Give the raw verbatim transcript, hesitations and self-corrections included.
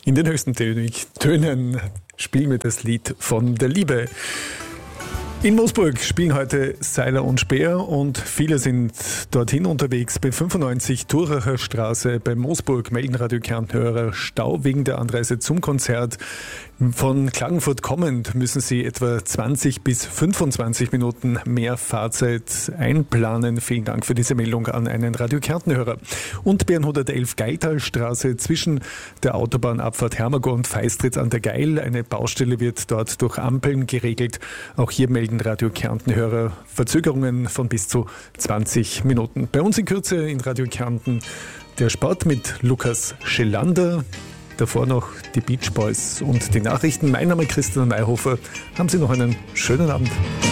In den höchsten Tönen spielen wir das Lied von der Liebe. In Moosburg spielen heute Seiler und Speer und viele sind dorthin unterwegs. Bei fünfundneunzig Thuracher Straße bei Moosburg melden Radio Kärnten-Hörer Stau wegen der Anreise zum Konzert. Von Klagenfurt kommend müssen sie etwa zwanzig bis fünfundzwanzig Minuten mehr Fahrzeit einplanen. Vielen Dank für diese Meldung an einen Radio Kärnten-Hörer. Und B hundertelf Geiltalstraße zwischen der Autobahnabfahrt Hermagor und Feistritz an der Geil. Eine Baustelle wird dort durch Ampeln geregelt. Auch hier melden Radio Kärnten-Hörer Verzögerungen von bis zu zwanzig Minuten. Bei uns in Kürze in Radio Kärnten der Sport mit Lukas Schelander. Davor noch die Beach Boys und die Nachrichten. Mein Name ist Christian Mayhofer. Haben Sie noch einen schönen Abend.